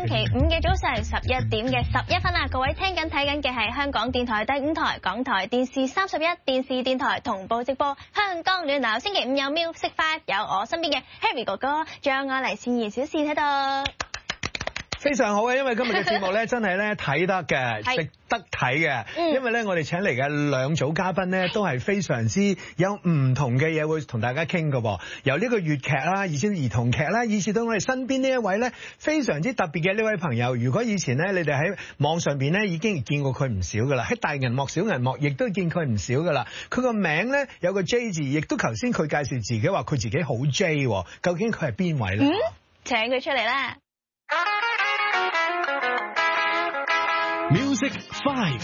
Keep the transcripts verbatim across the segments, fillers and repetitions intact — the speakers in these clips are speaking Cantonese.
期五嘅早上十一點嘅十一分啊！各位聽緊睇緊嘅係香港電台第五台、港台電視三十一、電視電台同步直播香港暖流。星期五有 Music Five， 有我身邊嘅 Harry 哥哥，仲有我黎善儀小倩喺度。 非常好嘅，因為今日嘅節目咧真係咧睇得嘅，值得睇嘅。因為咧我哋請嚟嘅兩組嘉賓咧都係非常之有唔同嘅嘢會同大家傾㗎噃。由呢個粵劇啦，以至兒童劇啦，以至到我哋身邊呢一位咧非常之特別嘅呢位朋友。如果以前咧你哋喺網上邊咧已經見過佢唔少㗎啦，喺大銀幕、小銀幕亦都見佢唔少㗎啦。佢個名咧有個 J 字，亦都頭先佢介紹自己話佢自己好 J， 究竟佢係邊位咧？ 嗯，請佢出嚟啦！ Music Five，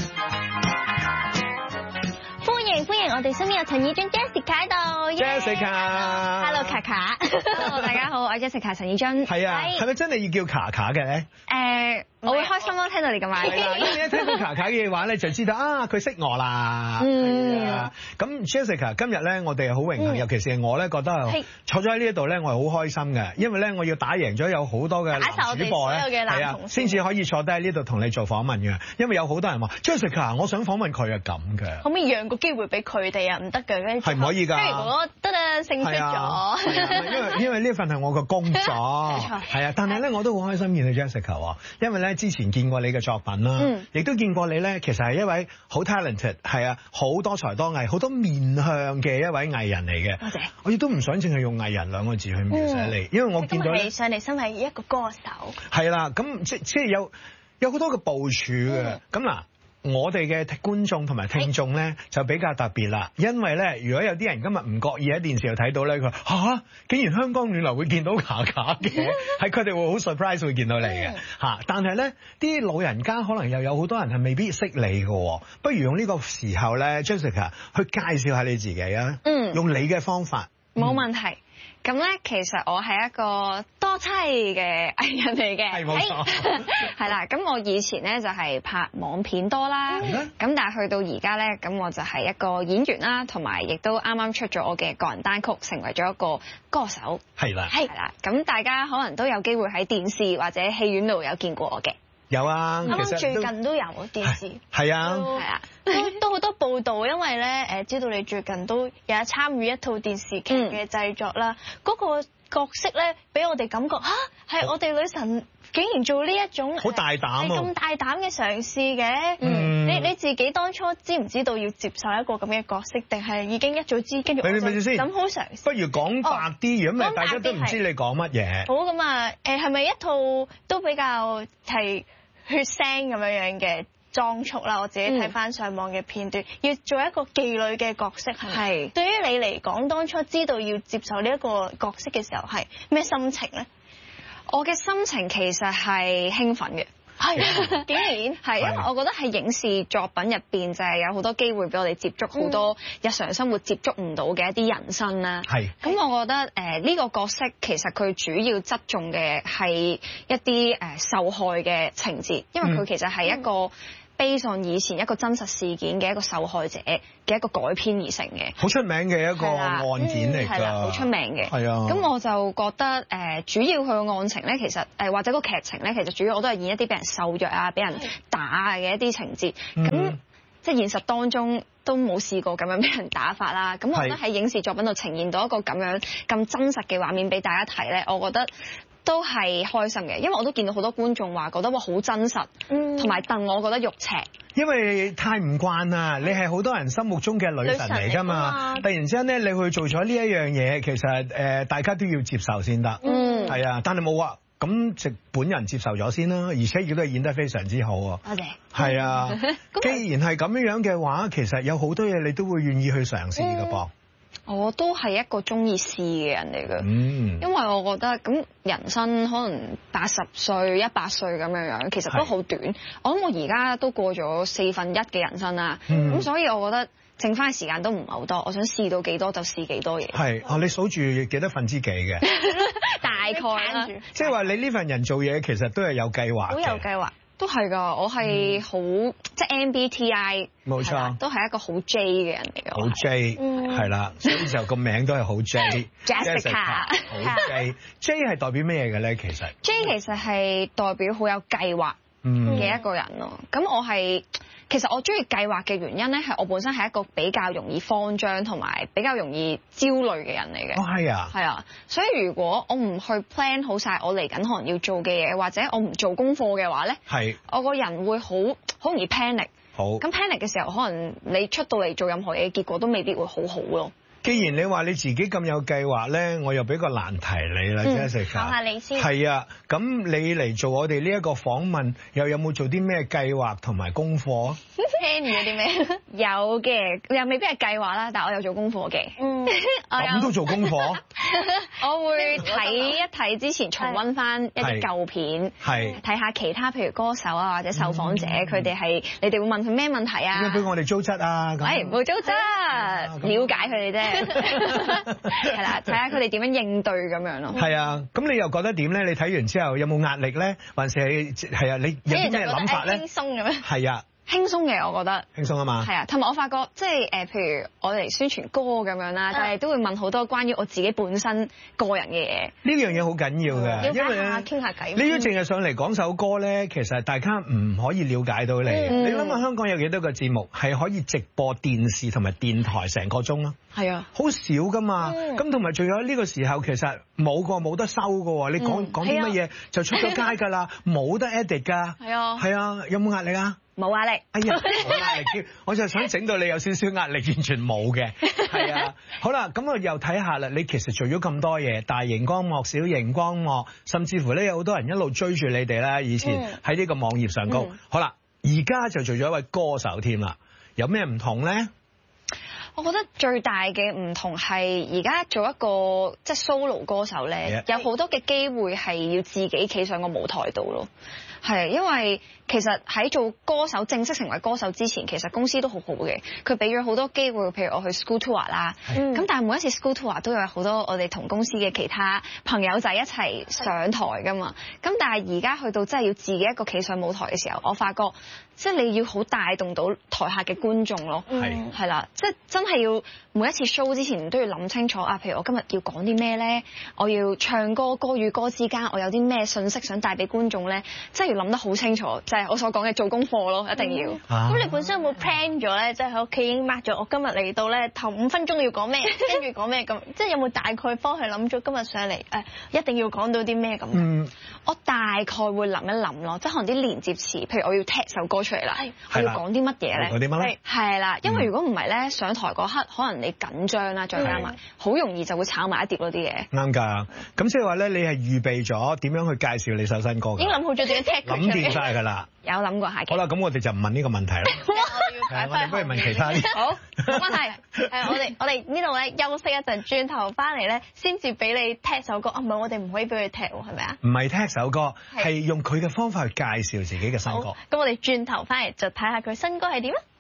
歡迎歡迎我哋身邊有陳以俊 Jessica 喺度 ，Jessica，Hello 卡卡，Hello 大家好，我係 Jessica 陳以俊。 係啊，係咪真係要叫卡卡嘅咧？ 誒，我會開心咯，聽到你咁話。 係啦，因為一聽到卡卡嘅話咧，就知道啊，佢識我啦。嗯。咁 Jessica 今日咧，我哋好榮幸，尤其是我咧，覺得坐咗喺呢一度咧，我係好開心嘅，因為咧我要打贏咗有好多嘅男主播咧，係啊，先至可以坐低喺呢度同你做訪問嘅。因為有好多人話 Jessica， 我想訪問佢啊咁嘅。 可唔可以讓個機會俾佢哋啊？唔得嘅， 係唔可以㗎。 譬如我得啦，勝出咗。 因為因為呢份係我嘅工作。係啊，但係咧我都好開心見到 Jessica 喎，因為咧之前見過你嘅作品啦，亦都見過你咧，其實係一位好 talented， 係啊，好多才多藝，好多面向嘅一位藝人嚟嘅。多謝。我亦都唔想淨係用藝人兩個字去描寫你，因為我見到你上嚟身為一個歌手。 係啦，咁即即係有有好多嘅部署嘅。咁嗱。我哋嘅觀眾同埋聽眾咧就比較特別啦，因為咧如果有啲人今日唔覺意喺電視度睇到咧，佢話嚇竟然香港暖流會見到卡卡嘅，係佢哋會好 surprise 會見到你嘅嚇。但係咧啲老人家可能又有好多人係未必識你嘅，不如用呢個時候咧 Jessica 去介紹下你自己啊，嗯，用你嘅方法。 冇問題。咁咧，其實我係一個多妻嘅藝人嚟嘅， 係冇錯， 係啦。咁我以前咧就係拍網片多啦，咁、嗯、但係去到而家咧，咁我就係一個演員啦，同埋亦都啱啱出咗我嘅個人單曲，成為咗一個歌手， 係啦， 係啦。咁大家可能都有機會喺電視或者戲院度有見過我嘅。 有啊， 啱啱最近都有電視， 係啊， 係啊，都都好多報道，因為咧誒知道你最近都有參與一套電視劇嘅製作啦，嗰、嗯、個角色咧俾我哋感覺嚇係我哋女神竟然做呢一種好大膽啊， 咁大膽嘅嘗試嘅，嗯，你你自己當初知唔知道要接受一個咁嘅角色，定係已經一早知跟住我就諗好嘗試？ 不如講白啲，如果唔係大家都唔知你講乜嘢。 好咁啊，誒係咪一套都比較係血腥咁樣樣嘅裝束啦？我自己睇翻上網嘅片段，嗯、要做一個妓女嘅角色係。係。對於你嚟講，當初知道要接受呢一個角色嘅時候，係咩心情咧？我嘅心情其實係興奮嘅。係，竟然係，因為我覺得喺影視作品入邊就係有好多機會俾我哋接觸好多日常生活接觸唔到嘅一啲人生啦。係，咁我覺得誒呢、呃這個角色其實佢主要側重嘅係一啲誒、呃、受害嘅情節，因為佢其實係一個。嗯based on以前一個真實事件嘅一個受害者嘅一個改編而成嘅，好出名嘅一個案件嚟㗎，係啦，好出名嘅，係啊。咁我就覺得誒、呃，主要佢嘅案情咧，其實誒、呃、或者個劇情咧，其實主要我都係演一啲俾人受虐啊、俾人打啊嘅一啲情節。咁、嗯、即係現實當中都冇試過咁樣俾人打法啦。咁我覺得喺影視作品度呈現到一個咁樣咁真實嘅畫面俾大家睇咧，我覺得都係開心嘅，因為我都見到好多觀眾話覺得哇好真實，同埋戥我覺得肉赤。因為太唔慣啦，你係好多人心目中嘅女神嚟㗎嘛，突然之間咧你去做咗呢一樣嘢，其實誒、呃、大家都要接受先得。嗯，係啊，但係冇啊，咁直本人接受咗先啦，而且亦都係演得非常之好啊。多謝。係啊，既然係咁樣樣嘅話，其實有好多嘢你都會願意去嘗試㗎噃。我都係一個中意試嘅人嚟嘅，嗯，因為我覺得咁人生可能八十歲、一百歲咁樣樣，其實都好短。我諗我而家都過咗四分一嘅人生啦，咁、嗯、所以我覺得剩翻嘅時間都唔係好多。我想試到幾多就試幾多嘢。係，哦，你數住幾多分之幾嘅？大概啦，即係話你呢份人做嘢其實都係有計劃嘅，好有計劃。 都係㗎，我係好、嗯、即係 M B T I， 冇錯， 都係一個好 J 嘅人嚟嘅。 好 J， 係啦、嗯，所以就個名都係好 J。Jessica， 好 J。J 係代表咩嘅咧？其實 J 其實係代表好有計劃嘅一個人咯。咁、嗯、我係。其實我中意計劃嘅原因咧，係我本身係一個比較容易慌張同埋比較容易焦慮嘅人嚟嘅。 哦，係啊。係啊，所以如果我唔去 plan 好晒我嚟緊可能要做嘅嘢，或者我唔做功課嘅話咧，係我個人會好好容易 panic。好。咁 panic 嘅時候，可能你出到嚟做任何嘢，結果都未必會好好咯。 既然你話你自己咁有計劃咧，我又俾個難題你啦，Jessica。考下你先。係啊，咁你嚟做我哋呢一個訪問，又有冇做啲咩計劃同埋功課 ？plan 咗啲咩？有嘅，又未必係計劃啦，但係我有做功課嘅。嗯， 咁都做功課？ 我會睇一睇之前重溫翻一啲舊片，係睇下其他譬如歌手啊或者受訪者，佢哋係你哋會問佢咩問題啊？ 點解俾我哋糟質啊？ 誒，冇糟質，了解佢哋啫。係啦，睇下佢哋點樣應對咁樣咯。係啊，咁你又覺得點咧？你睇完之後有冇壓力咧？還是係係啊？你有啲咩諗法咧？ 輕鬆嘅咩？ 係啊。 輕鬆嘅，我覺得輕鬆啊嘛， 係啊，同埋我發覺即係誒，譬如我哋宣傳歌咁樣啦，但係都會問好多關於我自己本身個人嘅嘢。呢樣嘢好緊要嘅， 因為傾下偈。 你要淨係上嚟講首歌咧，其實大家唔可以了解到你。嗯、你諗下香港有幾多個節目係可以直播電視同埋電台成個鐘啊？係啊，好少噶嘛。咁同埋仲有呢個時候，其實冇個冇得收噶喎。你講講啲乜嘢就出咗街㗎啦，冇得 edit 㗎。係啊，係啊，有冇壓力啊？ 冇壓力， 哎呀，冇壓力添，我就想整到你有少少壓力，完全冇嘅，係啊。好啦，咁我又睇下啦，你其實做咗咁多嘢，大型光幕、小型光幕，甚至乎咧有好多人一路追住你哋啦。以前喺呢個網頁上高，嗯、好啦，而家就做咗一位歌手添啦，有咩唔同咧？ 我覺得最大嘅唔同係而家做一個即係 solo 歌手咧，有好多嘅機會係要自己企上個舞台度咯。係，因為其實喺做歌手正式成為歌手之前，其實公司都好好嘅，佢俾咗好多機會，譬如我去 school tour 啦。咁、嗯、但係每一次 school tour 都有好多我哋同公司嘅其他朋友仔一齊上台㗎嘛。咁但係而家去到真係要自己一個企上舞台嘅時候，我發覺即係你要好帶動到台下嘅觀眾咯。係係啦，即係真係要每一次 show 之前都要諗清楚啊。譬如我今日要講啲咩咧？我要唱歌，歌與歌之間我有啲咩信息想帶俾觀眾咧？即係諗得好清楚，就係我所講嘅做功課咯，一定要。咁、 啊、你本身有冇 plan 咗咧？即係喺屋企已經 mark 咗，我今日嚟到咧頭五分鐘要講咩，跟住講咩咁？即係有冇大概方向諗咗今日上嚟誒一定要講到啲咩咁？嗯， 我大概會諗一諗咯，即係可能啲連接詞，譬如我要踢首歌出嚟啦，我要講啲乜嘢咧？ 講啲乜咧？ 係啦，因為如果唔係咧，上台嗰刻可能你緊張啦，再加埋好容易就會炒埋一碟嗰啲嘢。 啱㗎，咁即係話咧，你係預備咗點樣去介紹你首新歌？ 已經諗好咗點樣踢佢出嚟。諗掂曬㗎啦。 有諗過下嘅。 好啦，咁我哋就唔問呢個問題啦。係，我哋不如問其他啲。 好，冇問題。誒，我哋我哋呢度咧休息一陣，轉頭翻嚟咧先至俾你踢首歌。啊，唔係，我哋唔可以俾佢踢喎，係咪啊？ 唔係踢首歌，係用佢嘅方法去介紹自己嘅新歌。 咁我哋轉頭翻嚟就睇下佢新歌係點啊！